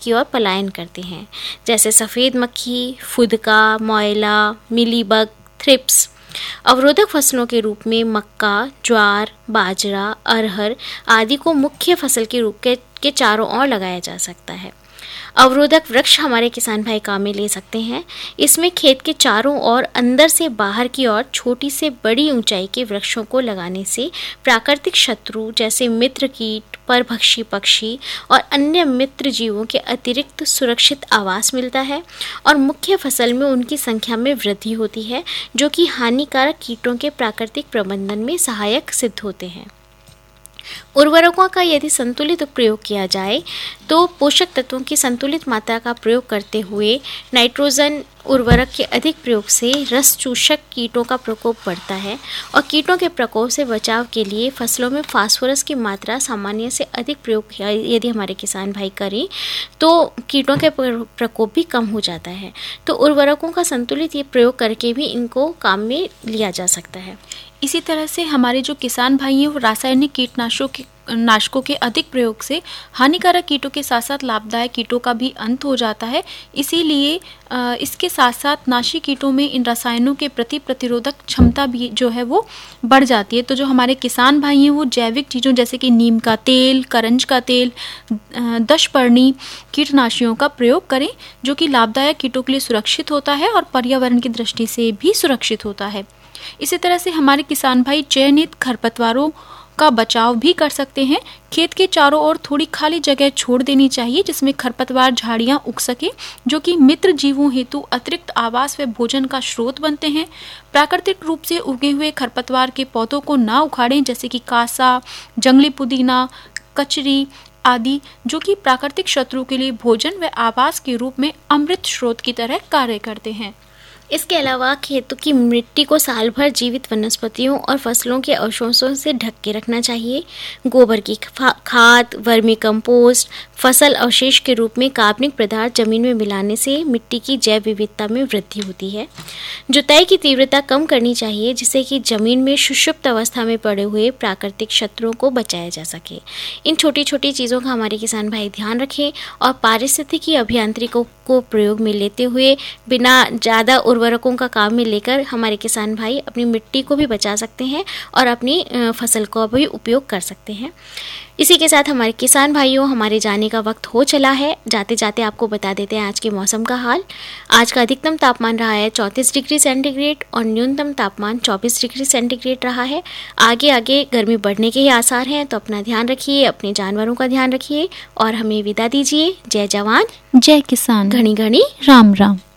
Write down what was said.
की ओर पलायन करते हैं, जैसे सफ़ेद मक्खी, फुदका, मोयला, मिलीबग, थ्रिप्स। अवरोधक फसलों के रूप में मक्का, ज्वार, बाजरा, अरहर आदि को मुख्य फसल के रूप के चारों ओर लगाया जा सकता है। अवरोधक वृक्ष हमारे किसान भाई काम में ले सकते हैं। इसमें खेत के चारों ओर अंदर से बाहर की ओर छोटी से बड़ी ऊंचाई के वृक्षों को लगाने से प्राकृतिक शत्रु जैसे मित्र कीट, परभक्षी पक्षी और अन्य मित्र जीवों के अतिरिक्त सुरक्षित आवास मिलता है और मुख्य फसल में उनकी संख्या में वृद्धि होती है, जो कि हानिकारक कीटों के प्राकृतिक प्रबंधन में सहायक सिद्ध होते हैं। उर्वरकों का यदि संतुलित प्रयोग किया जाए तो पोषक तत्वों की संतुलित मात्रा का प्रयोग करते हुए नाइट्रोजन उर्वरक के अधिक प्रयोग से रस चूषक कीटों का प्रकोप बढ़ता है और कीटों के प्रकोप से बचाव के लिए फसलों में फास्फोरस की मात्रा सामान्य से अधिक प्रयोग यदि हमारे किसान भाई करें तो कीटों के प्रकोप भी कम हो जाता है। तो उर्वरकों का संतुलित ये प्रयोग करके भी इनको काम में लिया जा सकता है। इसी तरह से हमारे जो किसान भाई हैं वो रासायनिक कीटनाशकों के अधिक प्रयोग से हानिकारक कीटों के साथ साथ लाभदायक कीटों का भी अंत हो जाता है। इसीलिए इसके साथ साथ नाशी कीटों में इन रसायनों के प्रति प्रतिरोधक क्षमता भी जो है वो बढ़ जाती है। तो जो हमारे किसान भाई हैं वो जैविक चीज़ों जैसे कि नीम का तेल, करंज का तेल, दशपर्णी कीटनाशियों का प्रयोग करें, जो कि लाभदायक कीटों के लिए सुरक्षित होता है और पर्यावरण की दृष्टि से भी सुरक्षित होता है। इसी तरह से हमारे किसान भाई चयनित खरपतवारों का बचाव भी कर सकते हैं। खेत के चारों ओर थोड़ी खाली जगह छोड़ देनी चाहिए जिसमें खरपतवार झाड़ियां उग सके, जो कि मित्र जीवों हेतु अतिरिक्त आवास व भोजन का स्रोत बनते हैं। प्राकृतिक रूप से उगे हुए खरपतवार के पौधों को ना उखाड़ें, जैसे कि कासा, जंगली पुदीना, कचरी आदि, जो कि प्राकृतिक शत्रु के लिए भोजन व आवास के रूप में अमृत स्रोत की तरह कार्य करते हैं। इसके अलावा खेतों की मिट्टी को साल भर जीवित वनस्पतियों और फसलों के अवशेषों से ढक के रखना चाहिए। गोबर की खाद, वर्मी कंपोस्ट, फसल अवशेष के रूप में कार्बनिक पदार्थ जमीन में मिलाने से मिट्टी की जैव विविधता में वृद्धि होती है। जुताई की तीव्रता कम करनी चाहिए जिससे कि जमीन में सुषुप्त अवस्था में पड़े हुए प्राकृतिक शत्रुओं को बचाया जा सके। इन छोटी छोटी चीज़ों का हमारे किसान भाई ध्यान रखें और पारिस्थितिकी अभियांत्रिकी को प्रयोग में लेते हुए बिना ज़्यादा उर्वरकों का काम में लेकर हमारे किसान भाई अपनी मिट्टी को भी बचा सकते हैं और अपनी फसल को भी उपयोग कर सकते हैं। इसी के साथ हमारे किसान भाइयों, हमारे जाने का वक्त हो चला है। जाते जाते आपको बता देते हैं आज के मौसम का हाल। आज का अधिकतम तापमान रहा है 34 डिग्री सेंटीग्रेड और न्यूनतम तापमान 24 डिग्री सेंटीग्रेड रहा है। आगे आगे गर्मी बढ़ने के ही आसार हैं, तो अपना ध्यान रखिए, अपने जानवरों का ध्यान रखिए और हमें विदा दीजिए। जय जवान, जय किसान, घनी घनी राम राम।